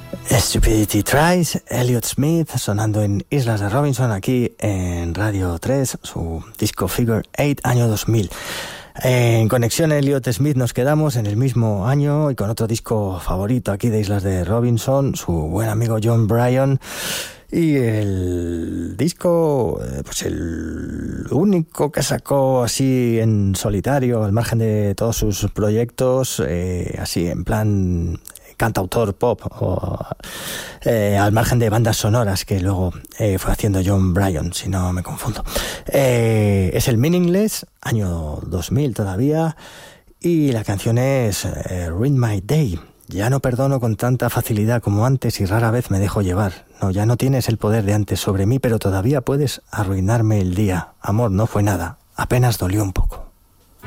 Stupidity Tries, Elliott Smith, sonando en Islas de Robinson, aquí en Radio 3, su disco Figure 8, año 2000. En Conexión Elliott Smith nos quedamos en el mismo año y con otro disco favorito aquí de Islas de Robinson, su buen amigo Jon Brion. Y el disco, pues el único que sacó así en solitario, al margen de todos sus proyectos, así en plan cantautor pop, o al margen de bandas sonoras que luego fue haciendo Jon Brion, si no me confundo. Es el Meaningless, año 2000 todavía, y la canción es Ruin My Day. Ya no perdono con tanta facilidad como antes y rara vez me dejo llevar. No, ya no tienes el poder de antes sobre mí, pero todavía puedes arruinarme el día. Amor, no fue nada, apenas dolió un poco.